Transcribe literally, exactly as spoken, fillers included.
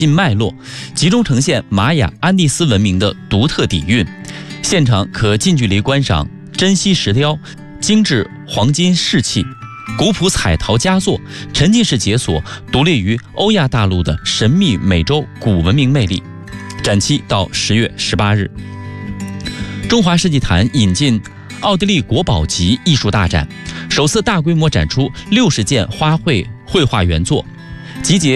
脉络，集中呈现玛雅、安第斯文明的独特底蕴。现场可近距离观赏珍稀石雕、精致黄金饰器、古朴彩陶佳作，沉浸式解锁独立于欧亚大陆的神秘美洲古文明魅力。展期到十月十八日。中华世纪坛引进奥地利国宝级艺术大展，首次大规模展出六十件花卉绘画原作，集结